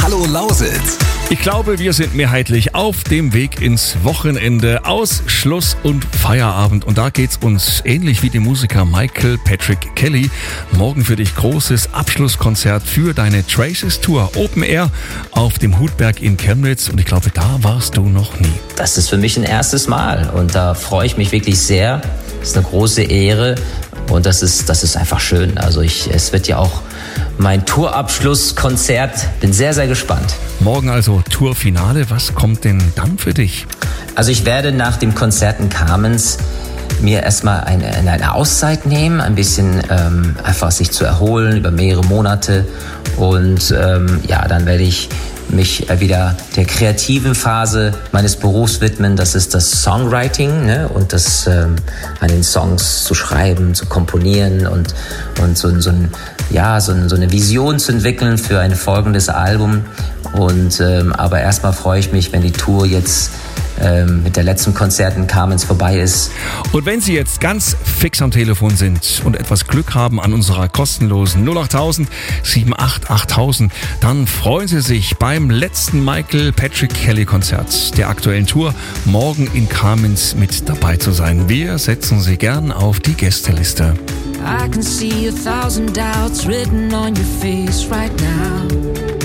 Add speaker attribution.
Speaker 1: Hallo Lausitz.
Speaker 2: Ich glaube, wir sind mehrheitlich auf dem Weg ins Wochenende, aus Schluss und Feierabend. Und da geht's uns ähnlich wie dem Musiker Michael Patrick Kelly. Morgen für dich großes Abschlusskonzert für deine Traces Tour. Open Air auf dem Hutberg in Chemnitz. Und ich glaube, da warst du noch nie.
Speaker 3: Das ist für mich ein erstes Mal und da freue ich mich wirklich sehr. Das ist eine große Ehre und das ist einfach schön. Also es wird ja auch mein Tourabschlusskonzert. Bin sehr, sehr gespannt.
Speaker 2: Morgen also Tourfinale. Was kommt denn dann für dich?
Speaker 3: Also ich werde nach dem Konzert in Kamenz mir erstmal eine Auszeit nehmen, ein bisschen einfach sich zu erholen über mehrere Monate. Und dann werde ich mich wieder der kreativen Phase meines Berufs widmen. Das ist das Songwriting, ne? Und das an den Songs zu schreiben, zu komponieren und so eine Vision zu entwickeln für ein folgendes Album. Und aber erstmal freue ich mich, wenn die Tour jetzt mit der letzten Konzert in Kamenz vorbei ist.
Speaker 2: Und wenn Sie jetzt ganz fix am Telefon sind und etwas Glück haben an unserer kostenlosen 08000 78 8000, dann freuen Sie sich beim letzten Michael Patrick Kelly Konzert der aktuellen Tour morgen in Kamenz mit dabei zu sein. Wir setzen Sie gern auf die Gästeliste.
Speaker 4: I can see 1,000 doubts written on your face right now.